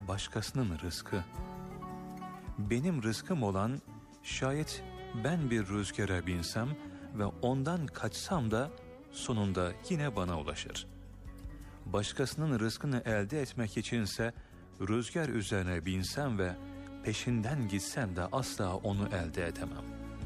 başkasının rızkı. Benim rızkım olan, şayet ben bir rüzgara binsem ve ondan kaçsam da sonunda yine bana ulaşır. Başkasının rızkını elde etmek içinse rüzgar üzerine binsem ve peşinden gitsem de asla onu elde edemem.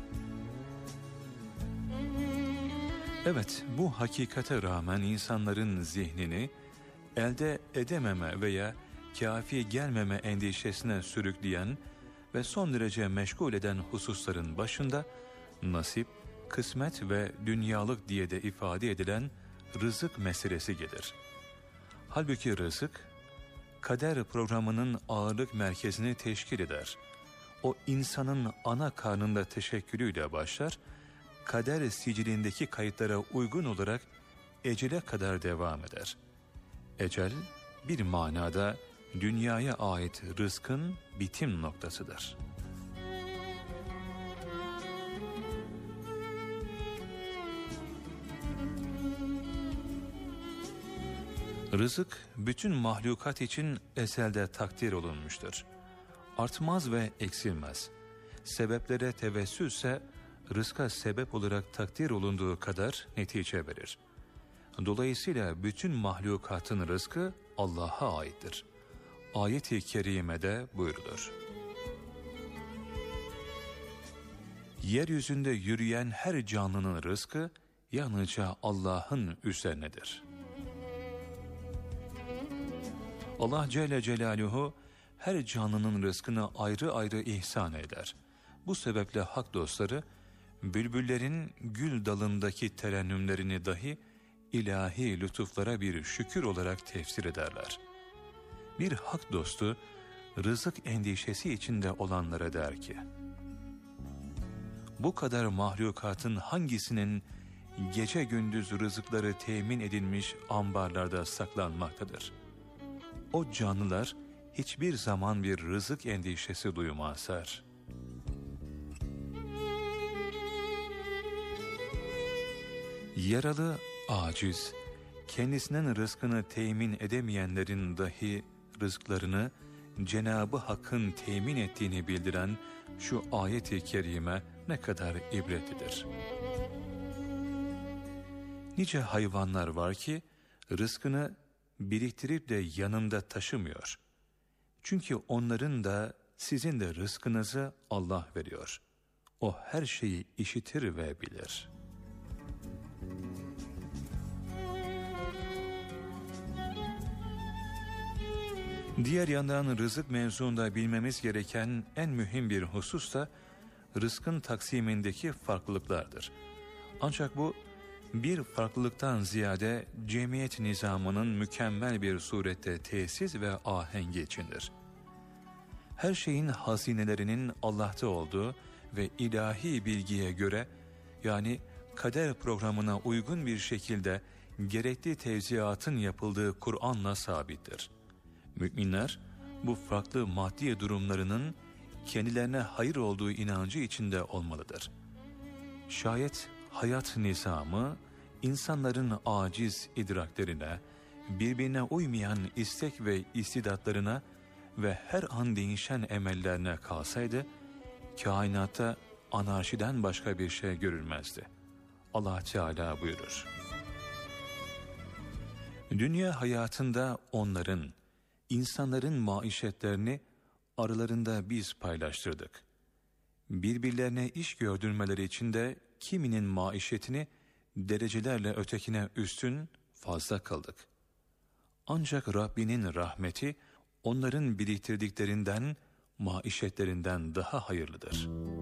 Evet, bu hakikate rağmen insanların zihnini elde edememe veya kâfi gelmeme endişesine sürükleyen ve son derece meşgul eden hususların başında nasip, kısmet ve dünyalık diye de ifade edilen rızık meselesi gelir. Halbuki rızık, kader programının ağırlık merkezini teşkil eder. O insanın ana karnında teşekkülüyle başlar, kader sicilindeki kayıtlara uygun olarak ecele kadar devam eder. Ecel, bir manada dünyaya ait rızkın bitim noktasıdır. Rızık, bütün mahlukat için ezelde takdir olunmuştur. Artmaz ve eksilmez. Sebeplere tevessülse, rızka sebep olarak takdir olunduğu kadar netice verir. Dolayısıyla bütün mahlukatın rızkı Allah'a aittir. Ayet-i kerimede buyrulur. Yeryüzünde yürüyen her canlının rızkı yalnızca Allah'ın üzerinedir. Allah Celle Celaluhu her canlının rızkını ayrı ayrı ihsan eder. Bu sebeple hak dostları, bülbüllerin gül dalındaki terennümlerini dahi ilahi lütuflara bir şükür olarak tefsir ederler. Bir hak dostu, rızık endişesi içinde olanlara der ki, bu kadar mahlukatın hangisinin gece gündüz rızıkları temin edilmiş ambarlarda saklanmaktadır? O canlılar hiçbir zaman bir rızık endişesi duymazlar. Yaralı, aciz, kendisinin rızkını temin edemeyenlerin dahi rızklarını Cenab-ı Hakk'ın temin ettiğini bildiren şu ayet-i kerime ne kadar ibretlidir. Nice hayvanlar var ki rızkını biriktirip de yanında taşımıyor. Çünkü onların da sizin de rızkınızı Allah veriyor. O her şeyi işitir ve bilir. Diğer yandan rızık mevzuunda bilmemiz gereken en mühim bir husus da rızkın taksimindeki farklılıklardır. Ancak bu bir farklılıktan ziyade cemiyet nizamının mükemmel bir surette tesis ve ahengi içindir. Her şeyin hazinelerinin Allah'ta olduğu ve ilahi bilgiye göre, yani kader programına uygun bir şekilde gerekli tevziatın yapıldığı Kur'an'la sabittir. Müminler bu farklı maddi durumlarının kendilerine hayır olduğu inancı içinde olmalıdır. Şayet hayat nizamı insanların aciz idraklerine, birbirine uymayan istek ve istidatlarına ve her an değişen emellerine kalsaydı, kainatta anarşiden başka bir şey görülmezdi. Allah Teala buyurur: dünya hayatında onların, insanların maişetlerini aralarında biz paylaştırdık. Birbirlerine iş gördürmeleri için de kiminin maişetini derecelerle ötekine üstün, fazla kıldık. Ancak Rabbinin rahmeti onların biriktirdiklerinden, maişetlerinden daha hayırlıdır.